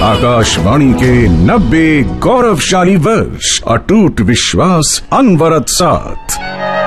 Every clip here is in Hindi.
आकाशवाणी के 90 गौरवशाली वर्ष, अटूट विश्वास, अनवरत साथ।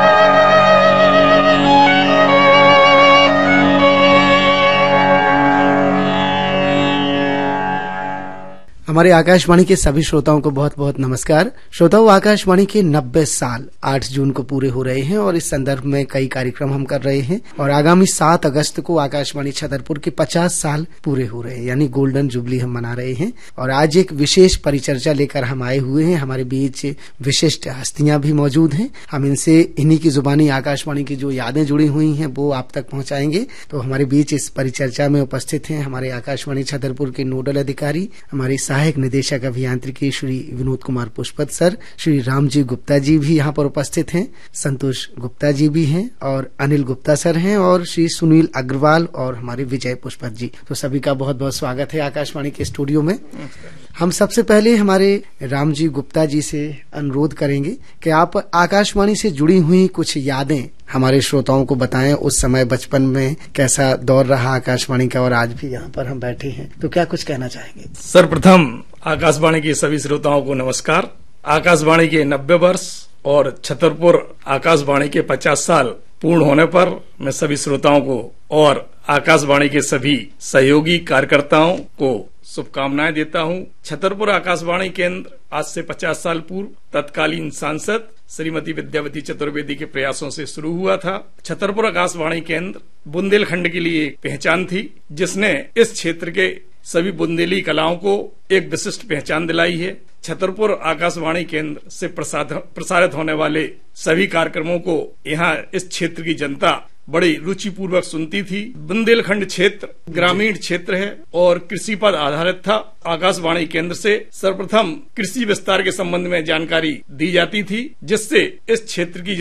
हमारे आकाशवाणी के सभी श्रोताओं को बहुत बहुत नमस्कार। श्रोताओं, आकाशवाणी के 90 साल 8 जून को पूरे हो रहे हैं और इस संदर्भ में कई कार्यक्रम हम कर रहे हैं और आगामी 7 अगस्त को आकाशवाणी छतरपुर के 50 साल पूरे हो रहे हैं, यानी गोल्डन जुबली हम मना रहे हैं। और आज एक विशेष परिचर्चा लेकर हम आए हुए हैं। हमारे बीच विशिष्ट हस्तियां भी मौजूद हैं। हम इनसे इन्हीं की जुबानी आकाशवाणी की जो यादें जुड़ी हुई हैं वो आप तक पहुंचाएंगे। तो हमारे बीच इस परिचर्चा में उपस्थित हैं हमारे आकाशवाणी छतरपुर के नोडल अधिकारी, हमारे सहायक निदेशक अभियांत्रिकी श्री विनोद कुमार पुष्पत सर, श्री रामजी गुप्ता जी भी यहाँ पर उपस्थित हैं, संतोष गुप्ता जी भी हैं और अनिल गुप्ता सर हैं और श्री सुनील अग्रवाल और हमारे विजय पुष्पत जी। तो सभी का बहुत बहुत स्वागत है आकाशवाणी के स्टूडियो में। हम सबसे पहले हमारे रामजी गुप्ता जी से अनुरोध करेंगे कि आप आकाशवाणी से जुड़ी हुई कुछ यादें हमारे श्रोताओं को बताएं। उस समय बचपन में कैसा दौर रहा आकाशवाणी का और आज भी यहाँ पर हम बैठे हैं, तो क्या कुछ कहना चाहेंगे? सर्वप्रथम आकाशवाणी के सभी श्रोताओं को नमस्कार। आकाशवाणी के 90 वर्ष और छतरपुर आकाशवाणी के 50 साल पूर्ण होने पर मैं सभी श्रोताओं को और आकाशवाणी के सभी सहयोगी कार्यकर्ताओं को शुभकामनाएं देता हूं। छतरपुर आकाशवाणी केंद्र आज से 50 साल पूर्व तत्कालीन सांसद श्रीमती विद्यावती चतुर्वेदी के प्रयासों से शुरू हुआ था। छतरपुर आकाशवाणी केंद्र बुंदेलखंड के लिए एक पहचान थी, जिसने इस क्षेत्र के सभी बुंदेली कलाओं को एक विशिष्ट पहचान दिलाई है। छतरपुर आकाशवाणी केंद्र से प्रसारित होने वाले सभी कार्यक्रमों को यहाँ इस क्षेत्र की जनता बड़ी रुचिपूर्वक सुनती थी। बुंदेलखंड क्षेत्र ग्रामीण क्षेत्र है और कृषि पर आधारित था। आकाशवाणी केंद्र से सर्वप्रथम कृषि विस्तार के संबंध में जानकारी दी जाती थी, जिससे इस क्षेत्र की